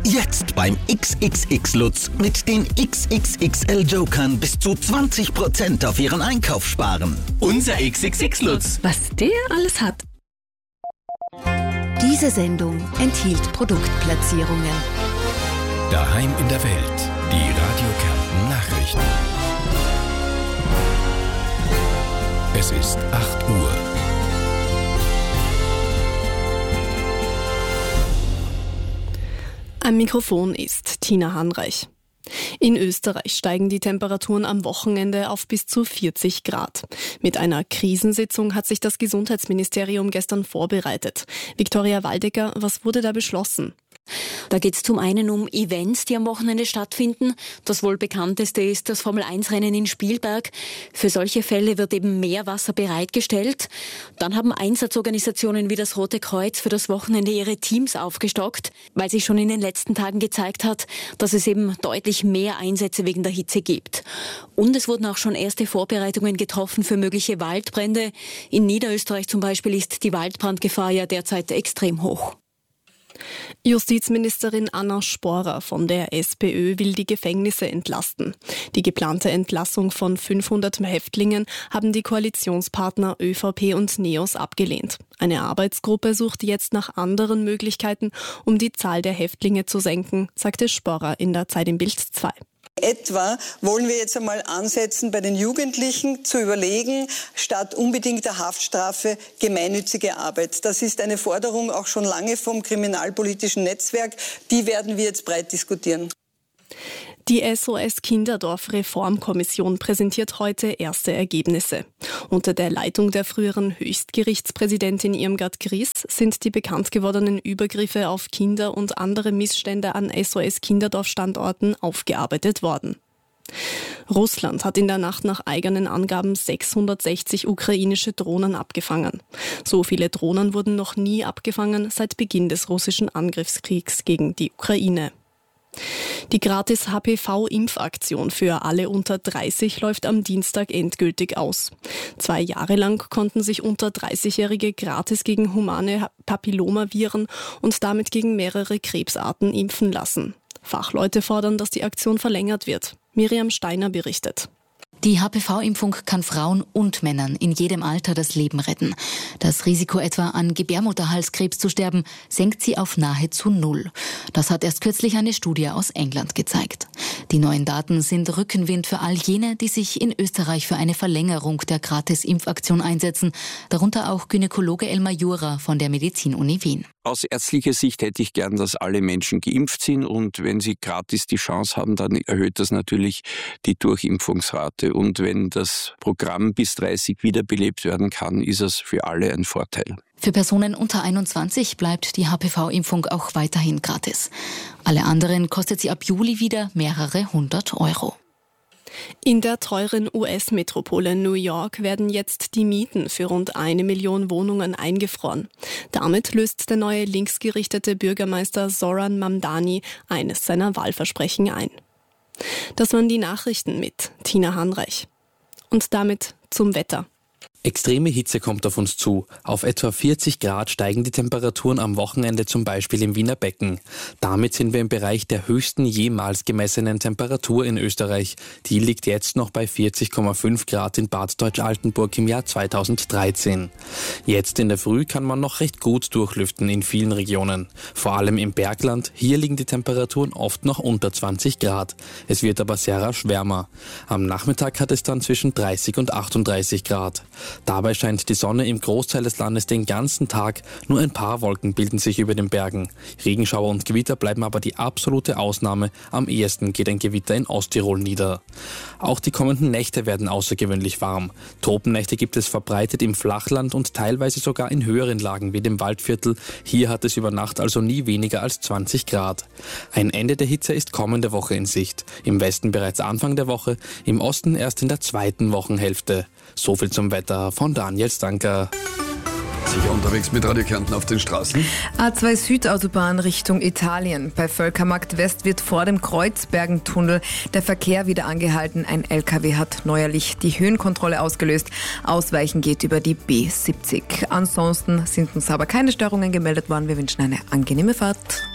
Jetzt beim XXX Lutz mit den XXXL Jokern bis zu 20% auf Ihren Einkauf sparen. Unser XXX Lutz. Was der alles hat. Diese Sendung enthielt Produktplatzierungen. Daheim in der Welt. Die Radio Kärnten Nachrichten. Es ist 8 Uhr. Am Mikrofon ist Tina Hanreich. In Österreich steigen die Temperaturen am Wochenende auf bis zu 40 Grad. Mit einer Krisensitzung hat sich das Gesundheitsministerium gestern vorbereitet. Viktoria Waldecker, was wurde da beschlossen? Da geht es zum einen um Events, die am Wochenende stattfinden. Das wohl bekannteste ist das Formel-1-Rennen in Spielberg. Für solche Fälle wird eben Meerwasser bereitgestellt. Dann haben Einsatzorganisationen wie das Rote Kreuz für das Wochenende ihre Teams aufgestockt, weil sich schon in den letzten Tagen gezeigt hat, dass es eben deutlich mehr Einsätze wegen der Hitze gibt. Und es wurden auch schon erste Vorbereitungen getroffen für mögliche Waldbrände. In Niederösterreich zum Beispiel ist die Waldbrandgefahr ja derzeit extrem hoch. Justizministerin Anna Sporer von der SPÖ will die Gefängnisse entlasten. Die geplante Entlassung von 500 Häftlingen haben die Koalitionspartner ÖVP und NEOS abgelehnt. Eine Arbeitsgruppe sucht jetzt nach anderen Möglichkeiten, um die Zahl der Häftlinge zu senken, sagte Sporer in der Zeit im Bild 2. Etwa wollen wir jetzt einmal ansetzen, bei den Jugendlichen zu überlegen, statt unbedingter Haftstrafe gemeinnützige Arbeit. Das ist eine Forderung auch schon lange vom kriminalpolitischen Netzwerk. Die werden wir jetzt breit diskutieren. Die SOS Kinderdorf Reformkommission präsentiert heute erste Ergebnisse. Unter der Leitung der früheren Höchstgerichtspräsidentin Irmgard Gries sind die bekannt gewordenen Übergriffe auf Kinder und andere Missstände an SOS Kinderdorf-Standorten aufgearbeitet worden. Russland hat in der Nacht nach eigenen Angaben 660 ukrainische Drohnen abgefangen. So viele Drohnen wurden noch nie abgefangen seit Beginn des russischen Angriffskriegs gegen die Ukraine. Die Gratis-HPV-Impfaktion für alle unter 30 läuft am Dienstag endgültig aus. 2 Jahre lang konnten sich unter 30-Jährige gratis gegen humane Papillomaviren und damit gegen mehrere Krebsarten impfen lassen. Fachleute fordern, dass die Aktion verlängert wird. Miriam Steiner berichtet. Die HPV-Impfung kann Frauen und Männern in jedem Alter das Leben retten. Das Risiko etwa an Gebärmutterhalskrebs zu sterben, senkt sie auf nahezu 0. Das hat erst kürzlich eine Studie aus England gezeigt. Die neuen Daten sind Rückenwind für all jene, die sich in Österreich für eine Verlängerung der Gratis-Impfaktion einsetzen, darunter auch Gynäkologe Elmar Jura von der Medizin-Uni Wien. Aus ärztlicher Sicht hätte ich gern, dass alle Menschen geimpft sind und wenn sie gratis die Chance haben, dann erhöht das natürlich die Durchimpfungsrate. Und wenn das Programm bis 30 wiederbelebt werden kann, ist es für alle ein Vorteil. Für Personen unter 21 bleibt die HPV-Impfung auch weiterhin gratis. Alle anderen kostet sie ab Juli wieder mehrere 100 €. In der teuren US-Metropole New York werden jetzt die Mieten für rund 1 Million Wohnungen eingefroren. Damit löst der neue linksgerichtete Bürgermeister Zoran Mamdani eines seiner Wahlversprechen ein. Das waren die Nachrichten mit Tina Hanreich. Und damit zum Wetter. Extreme Hitze kommt auf uns zu. Auf etwa 40 Grad steigen die Temperaturen am Wochenende zum Beispiel im Wiener Becken. Damit sind wir im Bereich der höchsten jemals gemessenen Temperatur in Österreich. Die liegt jetzt noch bei 40,5 Grad in Bad Deutsch-Altenburg im Jahr 2013. Jetzt in der Früh kann man noch recht gut durchlüften in vielen Regionen. Vor allem im Bergland. Hier liegen die Temperaturen oft noch unter 20 Grad. Es wird aber sehr rasch wärmer. Am Nachmittag hat es dann zwischen 30 und 38 Grad. Dabei scheint die Sonne im Großteil des Landes den ganzen Tag, nur ein paar Wolken bilden sich über den Bergen. Regenschauer und Gewitter bleiben aber die absolute Ausnahme, am ehesten geht ein Gewitter in Osttirol nieder. Auch die kommenden Nächte werden außergewöhnlich warm. Tropennächte gibt es verbreitet im Flachland und teilweise sogar in höheren Lagen wie dem Waldviertel. Hier hat es über Nacht also nie weniger als 20 Grad. Ein Ende der Hitze ist kommende Woche in Sicht. Im Westen bereits Anfang der Woche, im Osten erst in der zweiten Wochenhälfte. So viel zum Wetter von Daniel Stanker. Sicher unterwegs mit Radio Kärnten auf den Straßen. A2 Südautobahn Richtung Italien. Bei Völkermarkt West wird vor dem Kreuzbergentunnel der Verkehr wieder angehalten. Ein LKW hat neuerlich die Höhenkontrolle ausgelöst. Ausweichen geht über die B70. Ansonsten sind uns aber keine Störungen gemeldet worden. Wir wünschen eine angenehme Fahrt.